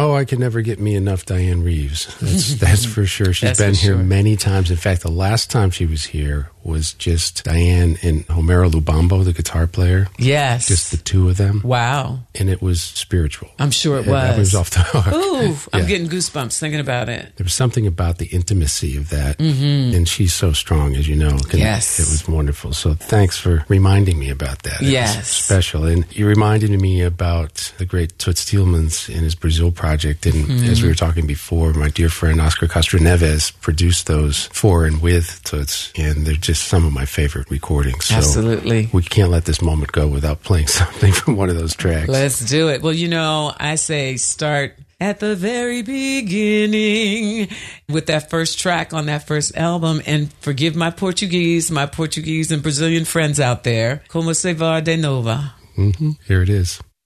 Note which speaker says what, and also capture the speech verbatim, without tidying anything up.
Speaker 1: Oh, I can never get me enough Diane Reeves. That's that's for sure. She's
Speaker 2: That's
Speaker 1: been
Speaker 2: for
Speaker 1: here
Speaker 2: sure.
Speaker 1: many times. In fact, the last time she was here was just Diane and Homero Lubambo, the guitar player.
Speaker 2: Yes.
Speaker 1: Just the two of them.
Speaker 2: Wow.
Speaker 1: And it was spiritual.
Speaker 2: I'm sure it
Speaker 1: That
Speaker 2: was.
Speaker 1: was off the hook.
Speaker 2: Ooh, I'm
Speaker 1: Yeah.
Speaker 2: getting goosebumps thinking about it.
Speaker 1: There was something about the intimacy of that. Mm-hmm. And she's so strong, as you know. And
Speaker 2: Yes.
Speaker 1: It was wonderful. So thanks for reminding me about that. It
Speaker 2: Yes.
Speaker 1: was special. And you reminded me about the great Toots Thielemans in his Brazil project. And
Speaker 2: Mm-hmm.
Speaker 1: as we were talking before, my dear friend Oscar Castro Neves produced those for and with Toots. And they're just some of my favorite recordings. So
Speaker 2: Absolutely.
Speaker 1: we can't let this moment go without playing something from one of those tracks.
Speaker 2: Let's do it. Well, you know, I say start at the very beginning with that first track on that first album. And forgive my Portuguese, my Portuguese and Brazilian friends out there. Como se va de nova?
Speaker 1: Mm-hmm. Here it is.